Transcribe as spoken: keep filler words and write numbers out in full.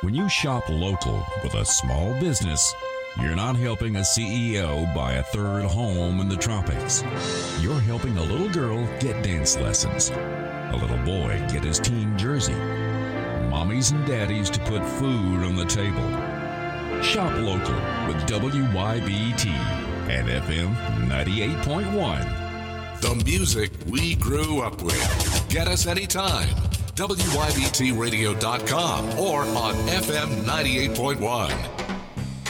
When you shop local with a small business, you're not helping a C E O buy a third home in the tropics. You're helping a little girl get dance lessons, a little boy get his team jersey, mommies and daddies to put food on the table. Shop local with W Y B T and F M ninety-eight point one. The music we grew up with. Get us anytime. W Y B T radio dot com or on F M ninety-eight point one.